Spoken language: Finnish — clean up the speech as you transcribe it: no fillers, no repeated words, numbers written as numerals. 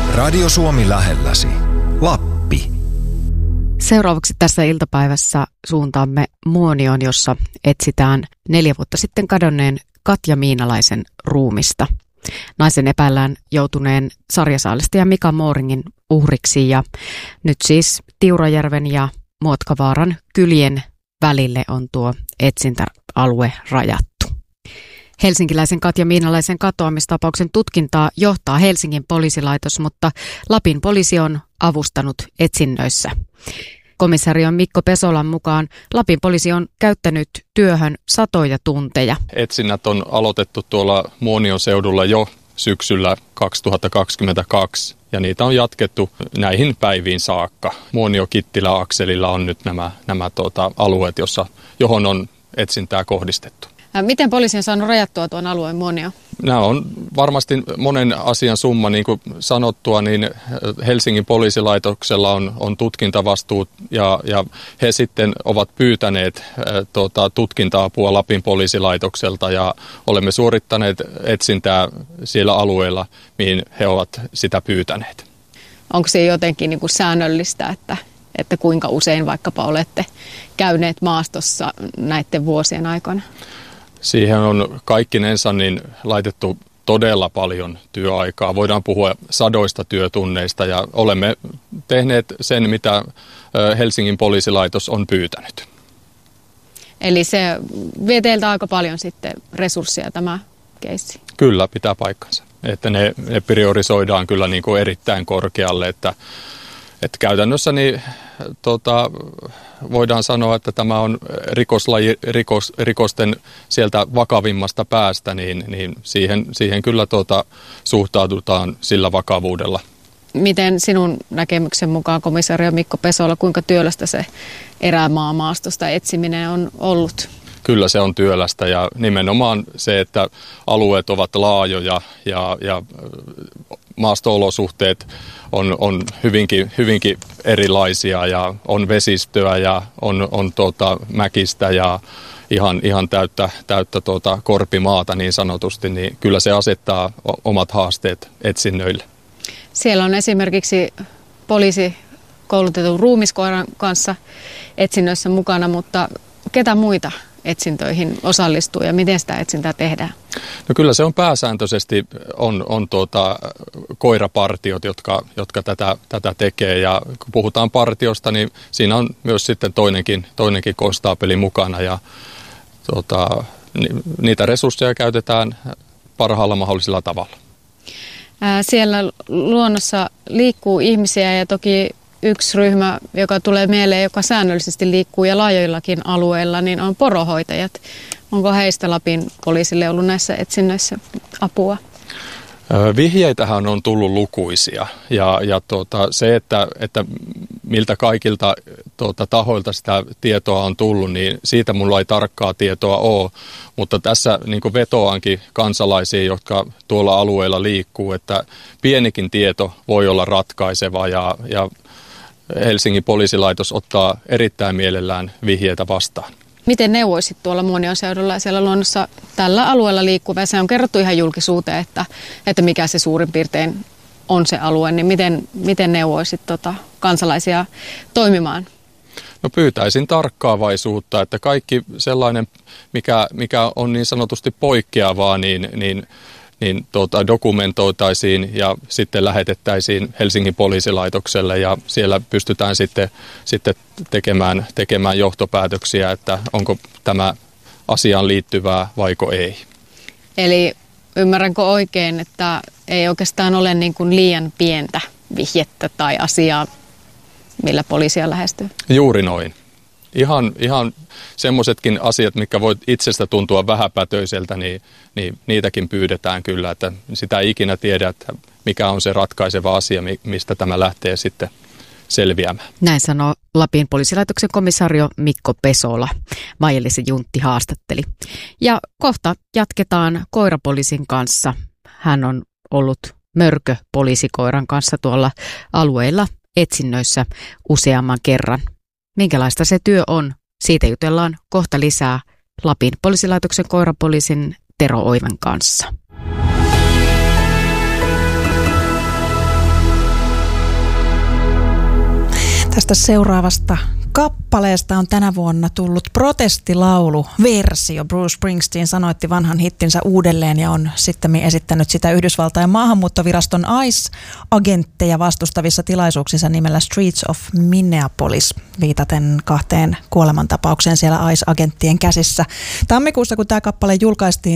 Radio Suomi lähelläsi. Lappi. Seuraavaksi tässä iltapäivässä suuntaamme Muonioon, jossa etsitään 4 vuotta sitten kadonneen Katja Miinalaisen ruumista. Naisen epäillään joutuneen sarjasaalistaja Mika Mooringin uhriksi ja nyt siis Tiurajärven ja Muotkavaaran kylien välille on tuo etsintäalue rajattu. Helsinkiläisen Katja Miinalaisen katoamistapauksen tutkintaa johtaa Helsingin poliisilaitos, mutta Lapin poliisi on avustanut etsinnöissä. Komisarion Mikko Pesolan mukaan Lapin poliisi on käyttänyt työhön satoja tunteja. Etsinnät on aloitettu tuolla Muonion seudulla jo syksyllä 2022 ja niitä on jatkettu näihin päiviin saakka. Muonio-Kittilä-akselilla on nyt nämä alueet, johon on etsintää kohdistettu. Miten poliisi on saanut rajattua tuon alueen Muonio? Nämä on varmasti monen asian summa, niin kuin sanottua, niin Helsingin poliisilaitoksella on tutkintavastuut ja he sitten ovat pyytäneet tutkinta-apua Lapin poliisilaitokselta ja olemme suorittaneet etsintää siellä alueella, mihin he ovat sitä pyytäneet. Onko se jotenkin niin kuin säännöllistä, että kuinka usein vaikkapa olette käyneet maastossa näiden vuosien aikana? Siihen on kaikkinensa niin laitettu todella paljon työaikaa. Voidaan puhua sadoista työtunneista ja olemme tehneet sen, mitä Helsingin poliisilaitos on pyytänyt. Eli se vie teiltä aika paljon sitten resursseja tämä keissi? Kyllä, pitää paikkansa. Että ne priorisoidaan kyllä niin kuin erittäin korkealle, että käytännössä niin, voidaan sanoa, että tämä on rikosten sieltä vakavimmasta päästä, niin siihen kyllä suhtaudutaan sillä vakavuudella. Miten sinun näkemyksen mukaan, komisario Mikko Pesola, kuinka työlästä se erämaamaastosta etsiminen on ollut? Kyllä se on työlästä ja nimenomaan se, että alueet ovat laajoja ja maasto-olosuhteet on hyvinkin erilaisia ja on vesistöä ja on mäkistä ja ihan täyttä korpimaata niin sanotusti, niin kyllä se asettaa omat haasteet etsinnöille. Siellä on esimerkiksi poliisi koulutetun ruumiskoiran kanssa etsinnöissä mukana, mutta ketä muita etsintöihin osallistuu ja miten sitä etsintää tehdään? No kyllä se on pääsääntöisesti on koirapartiot, jotka tätä tekee ja kun puhutaan partiosta, niin siinä on myös sitten toinenkin konstaapeli mukana ja niitä resursseja käytetään parhaalla mahdollisella tavalla. Siellä luonnossa liikkuu ihmisiä ja toki yksi ryhmä, joka tulee mieleen, joka säännöllisesti liikkuu ja laajoillakin alueilla, niin on poronhoitajat. Onko heistä Lapin poliisille ollut näissä etsinnöissä apua? Vihjeitähän on tullut lukuisia ja se, että miltä kaikilta tahoilta sitä tietoa on tullut, niin siitä mulla ei tarkkaa tietoa ole, mutta tässä niin kuin vetoankin kansalaisiin, jotka tuolla alueella liikkuu, että pienikin tieto voi olla ratkaiseva ja Helsingin poliisilaitos ottaa erittäin mielellään vihjeitä vastaan. Miten neuvoisit tuolla Muonion seudulla ja siellä luonnossa tällä alueella liikkuvia? Se on kerrottu ihan julkisuuteen, että mikä se suurin piirtein on se alue, niin miten neuvoisit kansalaisia toimimaan? No pyytäisin tarkkaavaisuutta, että kaikki sellainen, mikä on niin sanotusti poikkeavaa, niin dokumentoitaisiin ja sitten lähetettäisiin Helsingin poliisilaitokselle ja siellä pystytään sitten tekemään johtopäätöksiä, että onko tämä asiaan liittyvää vaiko ei. Eli ymmärränkö oikein, että ei oikeastaan ole niin kuin liian pientä vihjettä tai asiaa, millä poliisia lähestyy? Juuri noin. Ihan semmoisetkin asiat, mitkä voi itsestä tuntua vähäpätöiseltä, niin niitäkin pyydetään kyllä, että sitä ei ikinä tiedä, että mikä on se ratkaiseva asia, mistä tämä lähtee sitten selviämään. Näin sanoo Lapin poliisilaitoksen komisario Mikko Pesola. Maija-Liisa Juntti haastatteli. Ja kohta jatketaan koirapoliisin kanssa. Hän on ollut mörköpoliisikoiran kanssa tuolla alueilla etsinnöissä useamman kerran. Minkälaista se työ on? Siitä jutellaan kohta lisää Lapin poliisilaitoksen koirapoliisin Tero Oiven kanssa. Tästä seuraavasta kappaleesta on tänä vuonna tullut protestilauluversio. Bruce Springsteen sanoitti vanhan hittinsä uudelleen ja on sitten esittänyt sitä Yhdysvaltain maahanmuuttoviraston ICE-agentteja vastustavissa tilaisuuksissa nimellä Streets of Minneapolis, viitaten 2 kuolemantapaukseen siellä ICE-agenttien käsissä. Tammikuussa, kun tämä kappale julkaistiin,